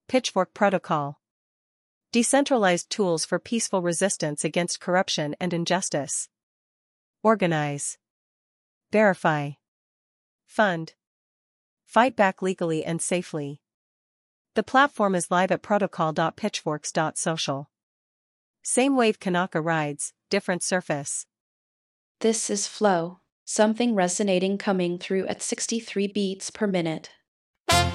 Pitchfork Protocol. Decentralized tools for peaceful resistance against corruption and injustice. Organize. Verify. Fund. Fight back legally and safely. The platform is live at protocol.pitchforks.social. Same wave Kanaka rides, different surface. This is Flow, something resonating coming through at 63 beats per minute.